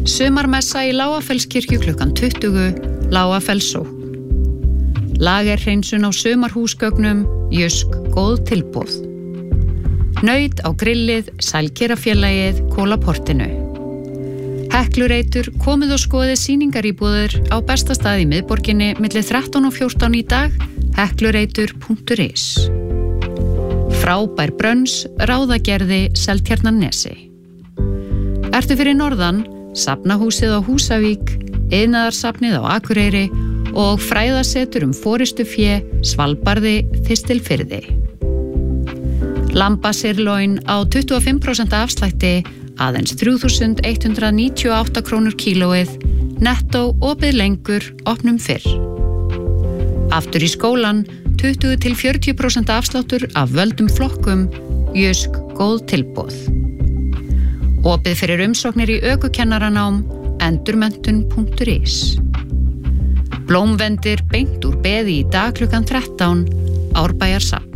Sumarmessa í Lágafellskirkju klukkan 20, Lágafellssókn. Lagerhreinsun á sumarhúsgögnum, Jysk, góð tilboð. Naut á grillið, Sælkerafélagið, Kólaportinu. Heklureitur, komið og skoðið sýningaríbúðir á besta stað í miðborginni milli 13 og 14 í dag, heklureitur.is. Frábær brönns, Ráðagerði, Seltjarnarnesi. Ertu fyrir norðan, Safnahúsið á Húsavík, Iðnaðarsafnið á Akureyri og fræðasetur forystufé, Svalbarði, Þistilfirði. Lambasirloin á 25% afslætti, aðeins 3.198 krónur kílóið, nettó opið lengur, opnum fyrr. Aftur í skólan, 20-40% afsláttur af völdum flokkum, Jysk, góð tilboð. Opið fyrir umsóknir í ökukennaranám, endurmenntun.is. Blómvendir beint úr beði í dag klukkan 13, Árbæjarsafn.